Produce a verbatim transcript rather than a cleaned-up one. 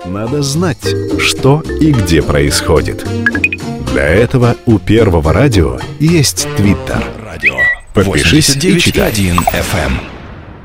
Надо знать, что и где происходит. Для этого у Первого радио есть Твиттер. Подпишись и читай. один эф эм.